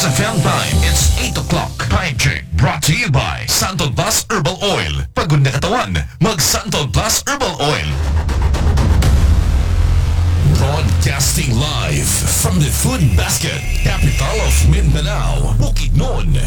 XFM time, it's 8 o'clock. Time check brought to you by Santol Plus Herbal Oil. Pagod na katawan, mag Santol Plus Herbal Oil. Broadcasting live from the Food Basket, capital of Mindanao, Bukidnon,